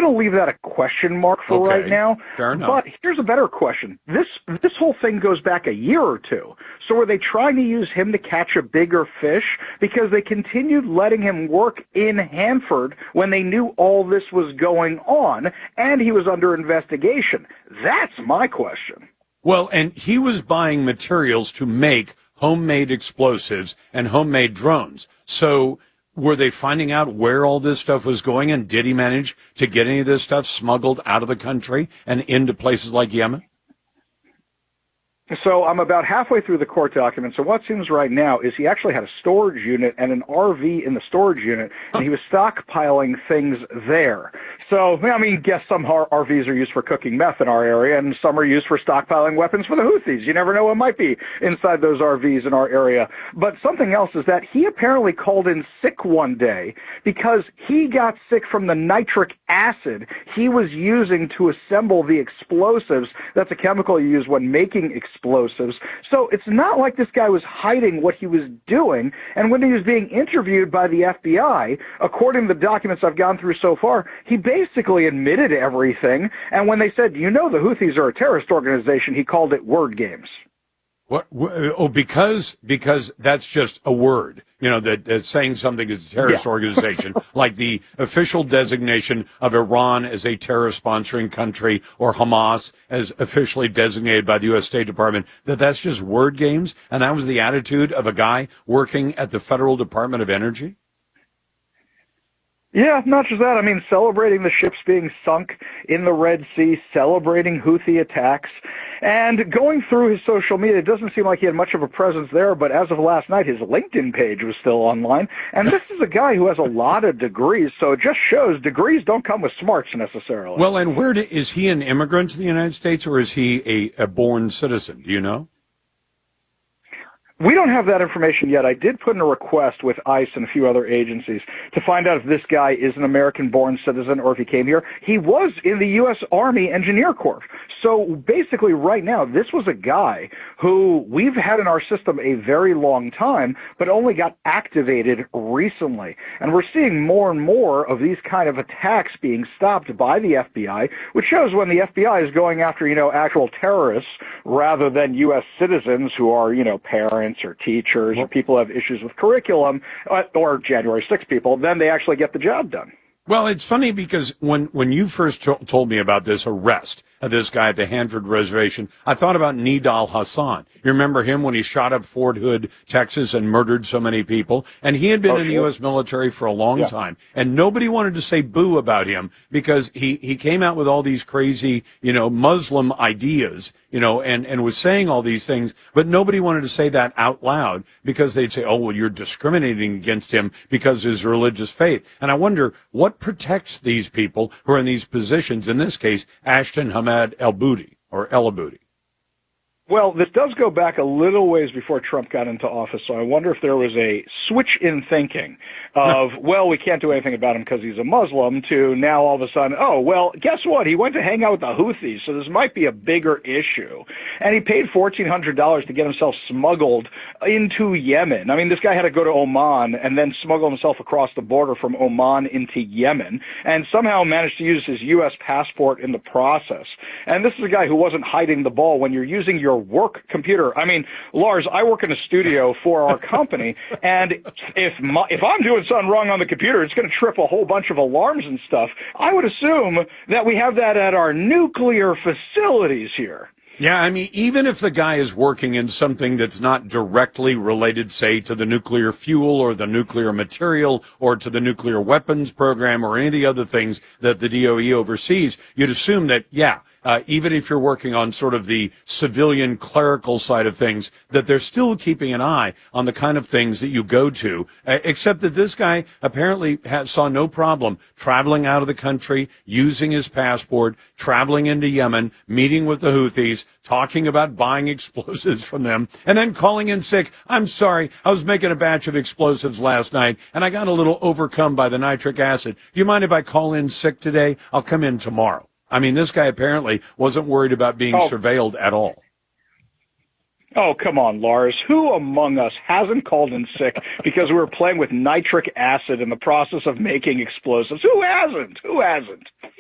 going to leave that a question mark for right now. Fair enough. But here's a better question. This whole thing goes back a year or two. So were they trying to use him to catch a bigger fish? Because they continued letting him work in Hanford when they knew all this was going on, and he was under investigation. That's my question. Well, and he was buying materials to make homemade explosives and homemade drones. So were they finding out where all this stuff was going, and did he manage to get any of this stuff smuggled out of the country and into places like Yemen? So I'm about halfway through the court documents, and what seems right now is he actually had a storage unit and an RV in the storage unit, and he was stockpiling things there. So, I mean, guess some RVs are used for cooking meth in our area, and some are used for stockpiling weapons for the Houthis. You never know what might be inside those RVs in our area. But something else is that he apparently called in sick one day because he got sick from the nitric acid he was using to assemble the explosives. That's a chemical you use when making explosives. So it's not like this guy was hiding what he was doing. And when he was being interviewed by the FBI, according to the documents I've gone through so far, he basically admitted everything. And when they said, you know, the Houthis are a terrorist organization, he called it word games. What? Oh, because that's just a word, you know, that saying something is a terrorist organization, like the official designation of Iran as a terrorist sponsoring country, or Hamas as officially designated by the U.S. State Department, that's just word games. And that was the attitude of a guy working at the Federal Department of Energy. Yeah, not just that. I mean, celebrating the ships being sunk in the Red Sea, celebrating Houthi attacks, and going through his social media, it doesn't seem like he had much of a presence there, but as of last night, his LinkedIn page was still online. And this is a guy who has a lot of degrees, so it just shows degrees don't come with smarts necessarily. Well, and is he an immigrant to the United States, or is he a born citizen? Do you know? We don't have that information yet. I did put in a request with ICE and a few other agencies to find out if this guy is an American-born citizen or if he came here. He was in the U.S. Army Engineer Corps. So basically right now, this was a guy who we've had in our system a very long time, but only got activated recently. And we're seeing more and more of these kind of attacks being stopped by the FBI, which shows when the FBI is going after, you know, actual terrorists rather than U.S. citizens who are, you know, parents or teachers or people who have issues with curriculum or January 6 people, then they actually get the job done. Well, it's funny because when you first told me about this arrest of this guy at the Hanford Reservation, I thought about Nidal Hassan. You remember him when he shot up Fort Hood, Texas, and murdered so many people? And he had been in the U.S. military for a long time, and nobody wanted to say boo about him because he came out with all these crazy, you know, Muslim ideas, you know, and was saying all these things, but nobody wanted to say that out loud because they'd say, oh, well, you're discriminating against him because of his religious faith. And I wonder what protects these people who are in these positions, in this case, Ashton Hamed El-Aboudi, or El-Aboudi. Well, this does go back a little ways before Trump got into office, so I wonder if there was a switch in thinking of, well, we can't do anything about him because he's a Muslim, to now all of a sudden, oh, well, guess what? He went to hang out with the Houthis, so this might be a bigger issue. And he paid $1,400 to get himself smuggled into Yemen. I mean, this guy had to go to Oman and then smuggle himself across the border from Oman into Yemen, and somehow managed to use his U.S. passport in the process. And this is a guy who wasn't hiding the ball. When you're using your work computer, I mean, Lars, I work in a studio for our company, and if I'm doing something wrong on the computer, it's going to trip a whole bunch of alarms and stuff. I would assume that we have that at our nuclear facilities here. Yeah, I mean, even if the guy is working in something that's not directly related, say, to the nuclear fuel or the nuclear material or to the nuclear weapons program or any of the other things that the DOE oversees, you'd assume that, even if you're working on sort of the civilian clerical side of things, that they're still keeping an eye on the kind of things that you go to, except that this guy apparently saw no problem traveling out of the country, using his passport, traveling into Yemen, meeting with the Houthis, talking about buying explosives from them, and then calling in sick. I'm sorry, I was making a batch of explosives last night, and I got a little overcome by the nitric acid. Do you mind if I call in sick today? I'll come in tomorrow. I mean, this guy apparently wasn't worried about being surveilled at all. Oh, come on, Lars. Who among us hasn't called in sick because we were playing with nitric acid in the process of making explosives? Who hasn't? Who hasn't?